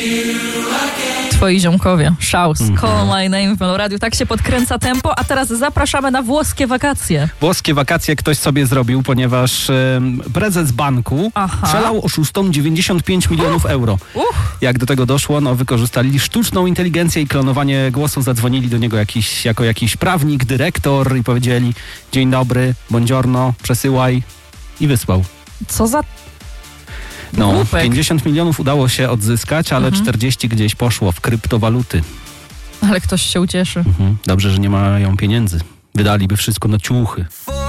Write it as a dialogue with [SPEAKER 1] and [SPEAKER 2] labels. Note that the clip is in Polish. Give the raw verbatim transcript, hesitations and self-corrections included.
[SPEAKER 1] Twoi ziomkowie. Szaus.
[SPEAKER 2] Mhm.
[SPEAKER 1] Call my name w Meloradiu. Tak się podkręca tempo, a teraz zapraszamy na włoskie wakacje.
[SPEAKER 2] Włoskie wakacje ktoś sobie zrobił, ponieważ e, prezes banku
[SPEAKER 1] Aha.
[SPEAKER 2] przelał oszustom dziewięćdziesiąt pięć milionów euro.
[SPEAKER 1] Uch.
[SPEAKER 2] Jak do tego doszło, no wykorzystali sztuczną inteligencję i klonowanie głosu. Zadzwonili do niego jakiś, jako jakiś prawnik, dyrektor i powiedzieli: dzień dobry, buongiorno, przesyłaj, i wysłał.
[SPEAKER 1] Co za...
[SPEAKER 2] No,
[SPEAKER 1] Głupek.
[SPEAKER 2] pięćdziesiąt milionów udało się odzyskać, ale
[SPEAKER 1] Mhm.
[SPEAKER 2] czterdzieści gdzieś poszło w kryptowaluty.
[SPEAKER 1] Ale ktoś się ucieszy.
[SPEAKER 2] Mhm. Dobrze, że nie mają pieniędzy. Wydaliby wszystko na ciuchy.